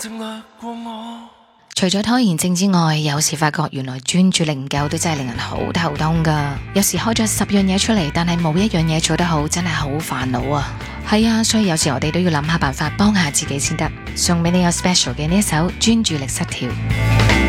除咗拖延症之外，有時發覺原來專注力唔夠都真係令人好頭痛噶。有時開咗10樣嘢出嚟，但係冇一樣嘢做得好，真係好煩惱啊。係啊，所以有時我哋都要諗下辦法幫下自己先得。送俾你有 special 嘅呢一首專注力失調。